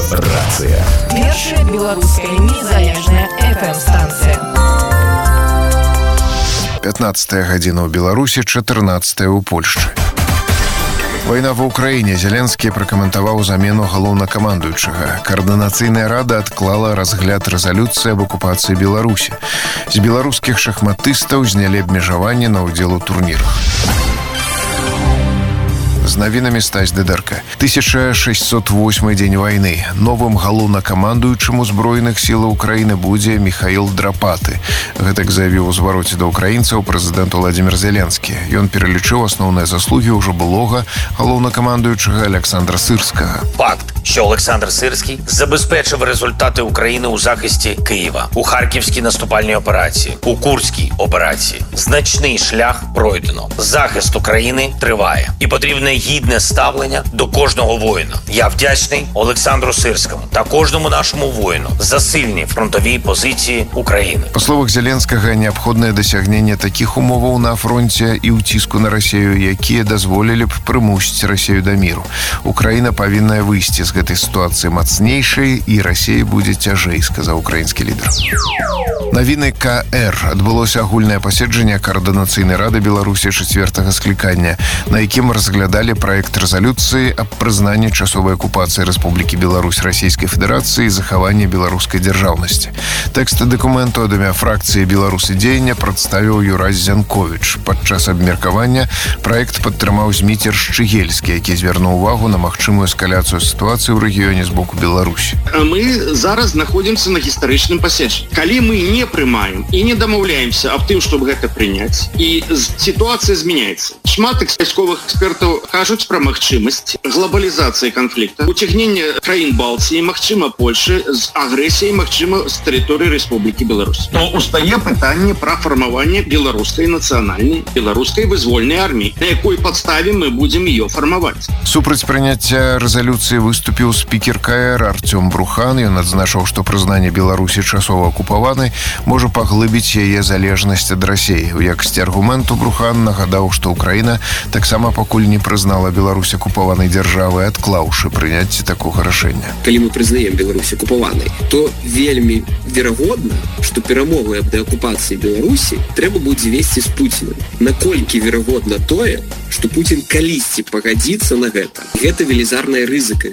Рацыя. Першая беларуская незалежная FM-станцыя. 15 гадзіна ў Беларусі, 14 ў Польшчы. Вайна ва ўкраіне. Зеленскі пракаментаваў замену галоўнакамандуючага. Каардынацыйная рада адклала разгляд рэзалюцыі аб акупацыі Беларусі. З беларускіх шахматыстаў знялі абмежаванні на ўдзел у турнірах. З навінамі Стась Дыдарка. 1608 дзень вайны. Новым галоўнакамандуючым узброеных сілаў Украіны будзе Міхаіл Драпаты. Гэтак заявіў у звароце да ўкраінцаў прэзідэнт Владзімір Зеленскі. Ён пералічыў асноўныя заслугі ўжо былога галоўнакамандуючага Олександра Сирського. Факт, що Олександр Сирський забезпечив результати України у захисті Києва, у Харківській наступальній операції, у Курській операції. Значний шлях пройдено. Захист України триває. І потрібне гідне ставлення до кожного воїна. Я вдячний Олександру Сирському та кожному нашому воїну за сильні фронтові позиції України. По словах Зеленскага, неабходнае дасягненне такіх умоваў на фронте і ўціску на Расію, якія дазволілі б прымусіць Расію да міру. Украіна павінна выйсці з гэтай сітуацыі мацнейшай, і Расія будзе цяжэй, сказаў украінскі лідар. Навіны КР. Адбылося агульнае паседжанне Каардынацыйнай рады Беларусі 4-го склікання, на якім разглядалі праект рэзалюцыі аб прызнанні часовай акупацыі Рэспублікі Беларусь Расійскай Федэрацыі і захаванні беларускай дзяржаўнасці. Тэкст дакументу ад імя фракцыі «Беларусы дзеяння» прадставіў Юрась Зянковіч. Падчас абмеркавання праект падтрымаў Зміцер Шчыгельскі, які звярнуў увагу на магчымую эскаляцыю сітуацыі ў рэгіёне з боку Беларусі. Мы зараз знаходзімся на гістарычным паседжанні. Калі мы не прымаем і не дамаўляемся аб тым, чтобы гэта прыняць, і сітуацыя змяняецца. Шмат вайсковых экспертаў кажуць пра магчымасць глобалізацыі канфлікта, уцягнення краін Балтыі, магчыма Польшы з агрэсіяй, магчыма з тэрыторыі Рэспублікі Беларусь. То устае пытанне пра фармаванне беларускай нацыянальнай, беларускай вызвольнай арміі, на якой падставе мы будзем ее фармаваць. Супраць прыняцця рэзалюцыі выступіў спікер КР Артём Брухан. Ён адзначыў, што прызнанне Беларусі часова акупаванай можа паглыбіць яе залежнасць ад Расіі. У якасці аргументу Брухан нагадаў, што Украіна таксама пакуль не прызнала Беларусь акупаванай дзяржавай, адклаўшы прыняцце такога рашэння. Калі мы прызнаем Беларусь акупаванай, то вельмі верагодна, што перамовы аб дэакупацыі Беларусі трэба будзе весці з Пуцінам. Наколькі верагодна тое, што Пуцін калісьці пагадзіцца на гэта. Гэта велізарная рызыка,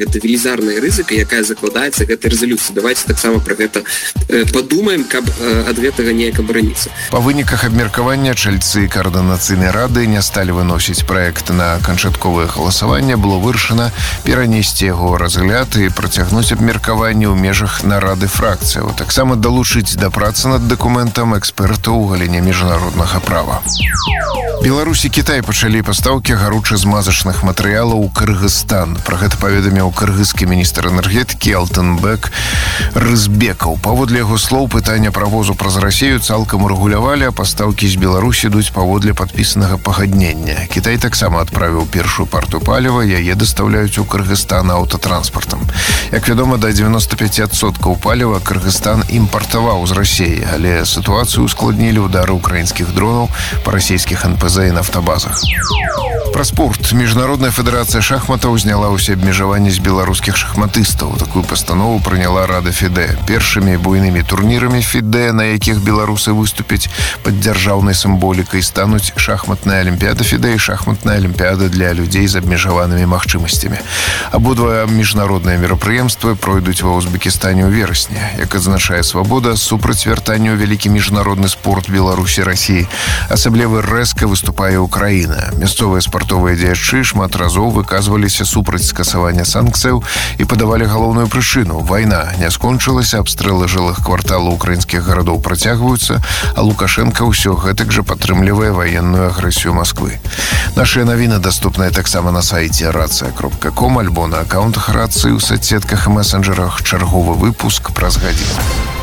якая закладаецца гэтай рэзалюцыі. Давайте таксама пра гэта падумаем, каб ад гэтага неяк абараніцца. Па выніках абмеркавання чальцы Каардынацыйнай рады не сталі выносіць праект на канчатковае галасаванне. Было вырашана перанесці яго разгляд і працягнуць абмеркаванне ў межах нарады фракцыяў. Таксама далучыць да працы над дакументам экспертаў у галіне міжнароднага права. Беларусь і Кітай пачалі пастаўкі гаруча-змазачных матэрыялаў у Кыргызстан. Пра гэта паведаміў кыргызскі міністр энергетыкі Алтынбек Рызбекаў. Паводле яго слоў, пытанне правозу праз Расію цалкам урэгулявалі, а пастаўкі з Беларусі ідуць паводле падпісанага пагаднення. Кітай таксама адправіў першую парту паліва, яе дастаўляюць у Кыргызстан аўтатранспартам. Як вядома, да 95% паліва Кыргызстан імпартаваў з Расіі, але сітуацыю ускладнілі ўдары украінскіх дронаў па расійскіх НПЗ і нафтабазах. Пра спорт. Міжнародная федэрацыя шахматаў зняла ўсе абмежаванні з беларускіх шахматыстаў. Такую пастанову прыняла Рада ФІДЭ. Першымі буйнымі турнірамі ФІДЭ, на якіх беларусы выступяць пад дзяржаўнай сімволікай, стануць шахматная алімпіяда ФІДЭ і шахматная алімпіяда для людзей з абмежаванымі магчымасцямі. Абодва міжнародныя мерапрыемствы пройдуць ва Узбекістане ў верасні. Як адзначае Свабода, супраць вяртання ў вялікі міжнародны спорт Беларусі Расіі асабліва рэзка выступае Украіна. Мясцовыя спартовыя дзеячы шмат разоў выказваліся супраць скасавання санкцыяў і падавалі галоўную прычыну. Вайна не скончылася, абстрэлы жылых кварталаў украінскіх гарадоў працягваюцца, а Лукашенко ўсё гэтак жа падтрымлівае ваенную агрэсію Масквы. Нашыя навіны даступныя таксама на сайце racja.com альбо на аккаунтах Рацыі ў соцсетках і месенджерах. Чарговы выпуск праз гадзіну.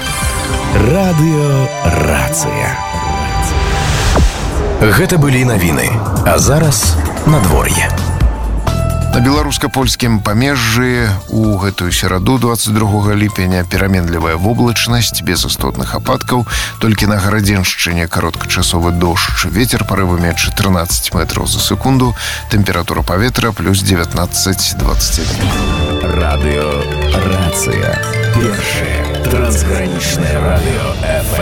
Радыё Рацыя. Гэта былі навіны. А зараз надвор'е. На беларуска-польскім памежжы у гэтую сераду 22 ліпеня пераменлівая воблачнасць без істотных ападкаў, толькі на Гарадзеншчыне кароткачасовы дождж. Вецер парывамі 14 метраў за секунду, тэмпература паветра плюс 19-21. Радыё Рацыя. Першае трансгранічнае радыё ФМ.